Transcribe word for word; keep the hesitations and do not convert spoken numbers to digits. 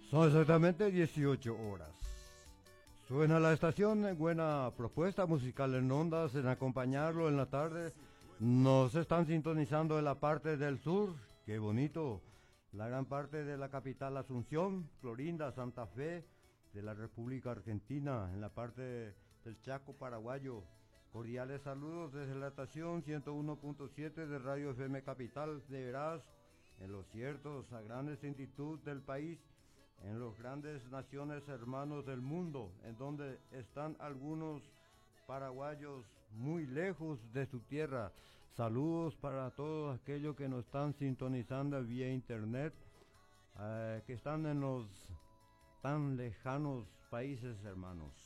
Son exactamente dieciocho horas. Suena la estación, buena propuesta musical en ondas, en acompañarlo en la tarde. Nos están sintonizando en la parte del sur, qué bonito. La gran parte de la capital Asunción, Florinda, Santa Fe, de la República Argentina, en la parte del Chaco paraguayo. Cordiales saludos desde la estación ciento uno punto siete de Radio F M Capital de Veraz, en los ciertos a grandes institutos del país, en los grandes naciones hermanos del mundo, en donde están algunos paraguayos muy lejos de su tierra. Saludos para todos aquellos que nos están sintonizando vía internet, eh, que están en los tan lejanos países hermanos.